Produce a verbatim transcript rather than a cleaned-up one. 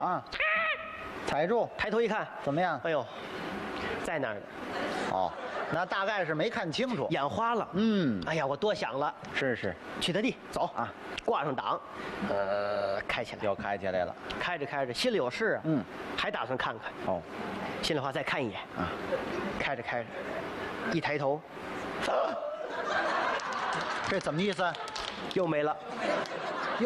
啊，踩住， 抬头一看， 怎么样？ 哎呦，在那儿呢， 哦，那大概是没看清楚。 眼花了。 嗯， 哎呀，我多想了， 是是， 去他地走啊， 挂上档，呃，开起来， 又开起来了。 开着开着，心里有事啊， 嗯， 还打算看看， 哦， 心里话再看一眼啊， 开着开着，一抬头， 这怎么意思？ 又没了。